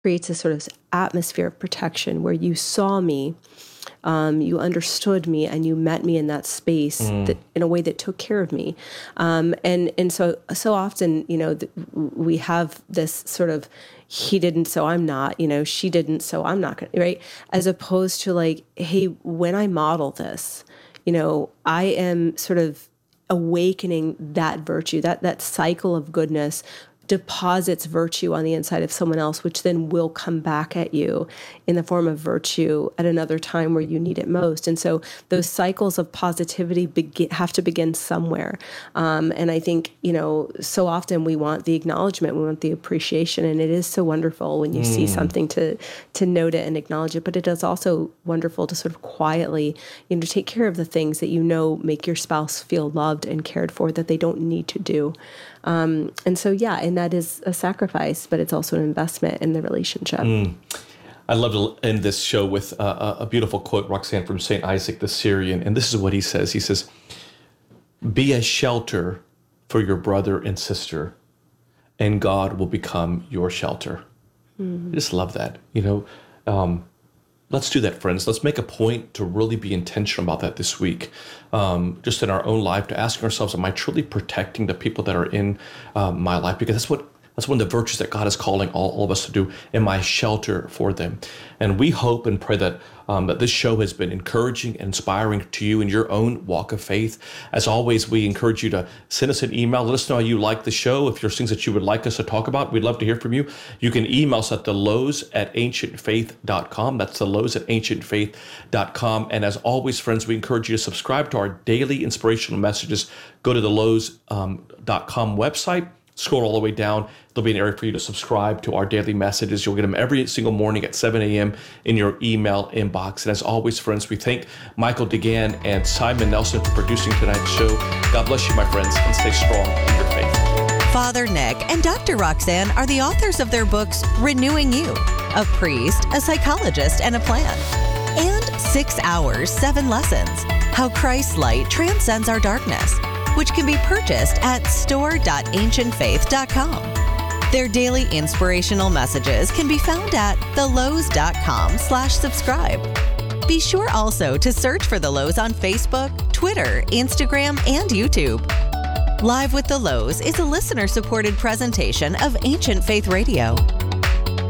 creates a sort of atmosphere of protection where you saw me, you understood me, and you met me in that space that, in a way that took care of me. And so often, we have this sort of, he didn't, so I'm not, she didn't, so I'm not going to, right? As opposed to like, hey, when I model this, I am sort of awakening that virtue, that cycle of goodness deposits virtue on the inside of someone else, which then will come back at you in the form of virtue at another time where you need it most. And so those cycles of positivity have to begin somewhere. And I think, so often we want the acknowledgement, we want the appreciation, and it is so wonderful when you see something to note it and acknowledge it. But it is also wonderful to sort of quietly, take care of the things that make your spouse feel loved and cared for that they don't need to do. And so, and that is a sacrifice, but it's also an investment in the relationship. I'd love to end this show with a beautiful quote, Roxanne, from St. Isaac the Syrian. And this is what he says. He says, "Be a shelter for your brother and sister, and God will become your shelter." I just love that. Let's do that, friends. Let's make a point to really be intentional about that this week. Just in our own life, to ask ourselves, am I truly protecting the people that are in my life? Because that's one of the virtues that God is calling all of us to do. Am I shelter for them? And we hope and pray that that this show has been encouraging and inspiring to you in your own walk of faith. As always, we encourage you to send us an email. Let us know how you like the show. If there's things that you would like us to talk about, we'd love to hear from you. You can email us at thelows@ancientfaith.com. That's thelows@ancientfaith.com. And as always, friends, we encourage you to subscribe to our daily inspirational messages. Go to thelows.com website. Scroll all the way down. There'll be an area for you to subscribe to our daily messages. You'll get them every single morning at 7 a.m. in your email inbox. And as always, friends, we thank Michael DeGan and Simon Nelson for producing tonight's show. God bless you, my friends, and stay strong in your faith. Father Nick and Dr. Roxanne are the authors of their books, Renewing You, a priest, a psychologist, and a plan, and 6 Hours, 7 Lessons, How Christ's Light Transcends Our Darkness, which can be purchased at store.ancientfaith.com. Their daily inspirational messages can be found at thelows.com/subscribe. Be sure also to search for The Lows on Facebook, Twitter, Instagram, and YouTube. Live with The Lows is a listener-supported presentation of Ancient Faith Radio.